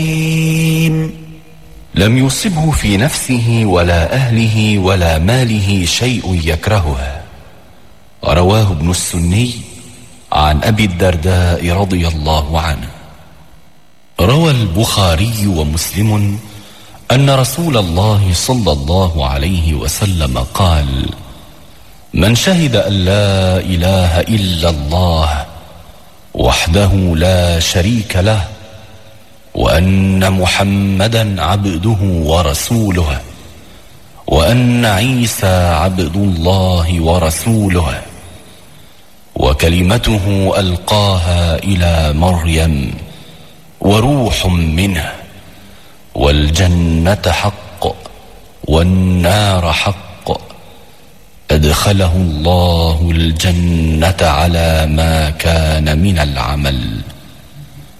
لم يصبه في نفسه ولا أهله ولا ماله شيء يكرهه. رواه ابن السني عن أبي الدرداء رضي الله عنه. روى البخاري ومسلم أن رسول الله صلى الله عليه وسلم قال: من شهد أن لا إله إلا الله وحده لا شريك له وأن محمدا عبده ورسوله وأن عيسى عبد الله ورسوله وكلمته ألقاها إلى مريم وروح منه والجنة حق والنار حق أدخله الله الجنة على ما كان من العمل.